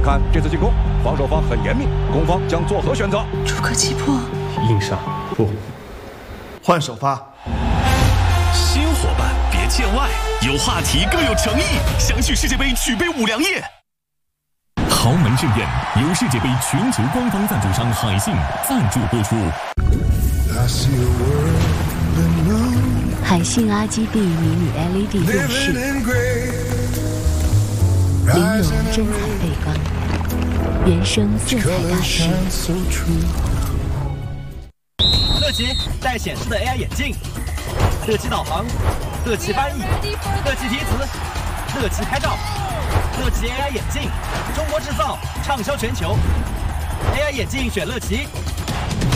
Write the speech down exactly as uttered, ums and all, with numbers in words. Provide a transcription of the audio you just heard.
看这次进攻，防守方很严密，攻方将作何选择？ 主客击破， 硬上不换首发。 新伙伴别见外，有话题更有诚意，想去世界杯举杯五粮液。豪门盛宴由世界杯全球官方赞助商海信赞助播出。 海信 R G B 迷你 L E D 电视，零油真彩配方，原生色彩大师。 乐奇带显示的 A I 眼镜，乐奇导航，乐奇翻译，乐奇提词，乐奇开照，乐奇 A I 眼镜，中国制造，畅销全球。A I 眼镜选乐奇，